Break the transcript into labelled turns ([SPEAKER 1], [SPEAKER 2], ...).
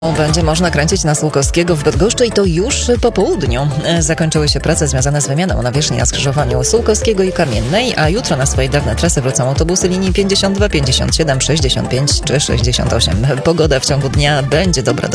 [SPEAKER 1] Będzie można kręcić na Sułkowskiego w Bydgoszczy i to już po południu. Zakończyły się prace związane z wymianą nawierzchni na skrzyżowaniu Sułkowskiego i Kamiennej, a jutro na swoje dawne trasy wrócą autobusy linii 52, 57, 65 czy 68. Pogoda w ciągu dnia będzie dobra.